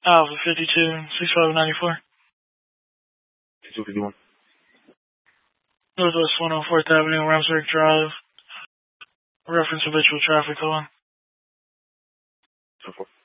Alpha 526594. 5251. Northwest 104th Avenue, Ramsburg Drive. Reference habitual traffic, hold on. 24.